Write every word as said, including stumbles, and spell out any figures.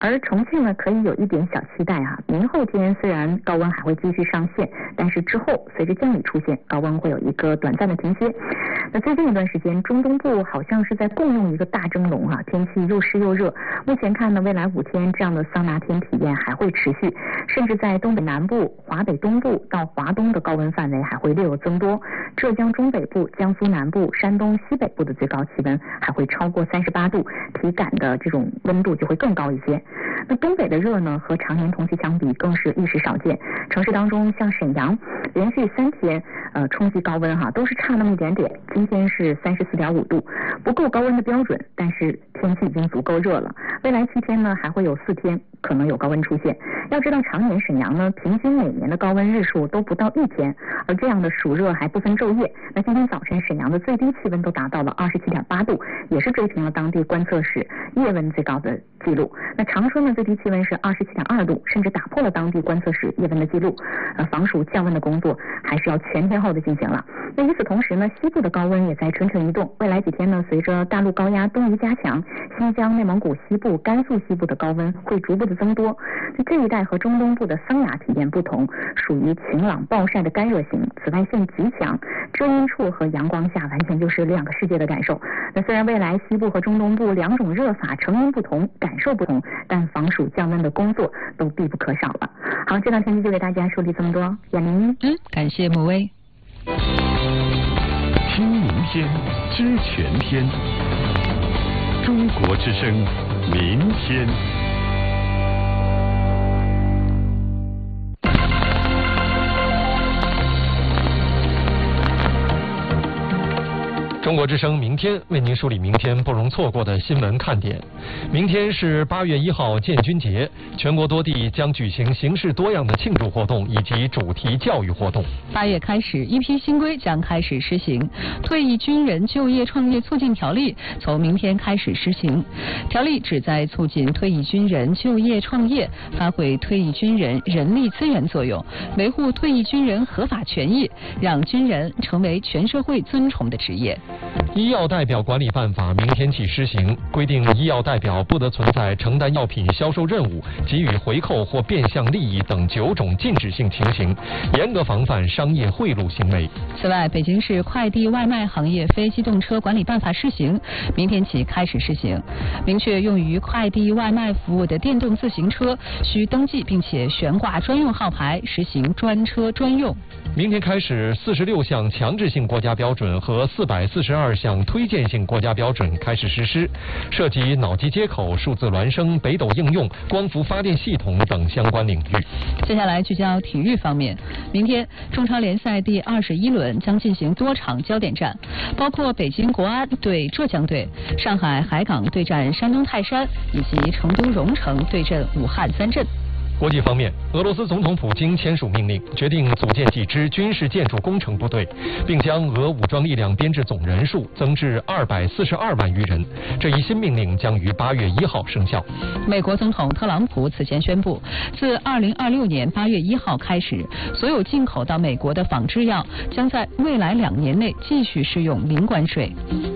而重庆呢，可以有一点小期待哈、啊。明后天虽然高温还会继续上线，但是之后随着降雨出现，高温会有一个短暂的停歇。那最近一段时间，中东部好像是在共用一个大蒸笼啊，天气又湿又热。目前看呢，未来五天这样的桑拿天体验还会持续，甚至在东北南部、华北东部到华东的高温范围还会略有增多。浙江中北部、江苏南部、山东西北部的最高气温还会超过三十八度，体感的这种温度就会更高一些。那东北的热呢，和常年同期相比更是一时少见。城市当中，像沈阳连续三天呃冲击高温哈，都是差那么一点点。今天是三十四点五度，不够高温的标准，但是天气已经足够热了。未来七天呢，还会有四天可能有高温出现。要知道，常年沈阳呢，平均每年的高温日数都不到一天，而这样的暑热还不分昼夜。那今天早晨沈阳的最低气温都达到了二十七点八度，也是追平了当地观测史夜温最高的记录。那长春的最低气温是二十七点二度，甚至打破了当地观测史夜温的记录。呃，防暑降温的工作还是要全天候的进行了。那与此同时呢，西部的高温也在蠢蠢欲动。未来几天呢，随着大陆高压东移加强，新疆、内蒙古西部、甘肃西部的高温会逐步的增多。这一带和中东部的桑拿体验不同，属于晴朗暴晒的干热型，紫外线极强，遮阴处和阳光下完全就是两个世界的感受。那虽然未来西部和中东部两种热法成因不同，感受不同，但防暑降温的工作都必不可少了。好，这档天气就给大家梳理这么多，闫明。 嗯，感谢穆薇。 听明天，知全天。中国之声，明天。 中国之声明天为您梳理明天不容错过的新闻看点。明天是八月一号建军节，全国多地将举行形式多样的庆祝活动以及主题教育活动。 八月开始，一批新规将开始施行。退役军人就业创业促进条例从明天开始施行。条例旨在促进退役军人就业创业，发挥退役军人人力资源作用，维护退役军人合法权益，让军人成为全社会尊崇的职业。 医药代表管理办法明天起施行，规定医药代表不得存在承担药品销售任务、给予回扣或变相利益等九种禁止性情形，严格防范商业贿赂行为。 此外，北京市快递外卖行业非机动车管理办法施行，明天起开始施行，明确用于快递外卖服务的电动自行车需登记并且悬挂专用号牌，实行专车专用。 明天开始，四十六项强制性国家标准和四百四十二项推荐性国家标准开始实施，涉及脑机接口、数字孪生、北斗应用、光伏发电系统等相关领域。 接下来聚焦体育方面，明天中超联赛第二十一轮将进行多场焦点战，包括北京国安对浙江队、上海海港对战山东泰山，以及成都蓉城对阵武汉三镇。 国际方面，俄罗斯总统普京签署命令，决定组建几支军事建筑工程部队，并将俄武装力量编制总人数增至二百四十二万余人。这一新命令将于八月一号生效。 美国总统特朗普此前宣布，自二零二六年八月一号开始，所有进口到美国的仿制药将在未来两年内继续适用零关税。